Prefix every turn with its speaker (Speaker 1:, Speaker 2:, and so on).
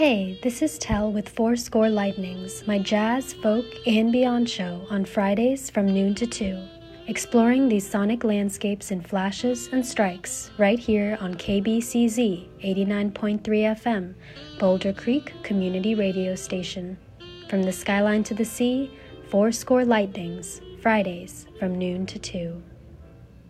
Speaker 1: Hey, this is Tell with Fourscore Lightnings, my jazz, folk, and beyond show on Fridays from noon to 2, exploring these sonic landscapes in flashes and strikes right here on KBCZ 89.3 FM, Boulder Creek Community Radio Station. From the skyline to the sea, Fourscore Lightnings, Fridays from noon to 2.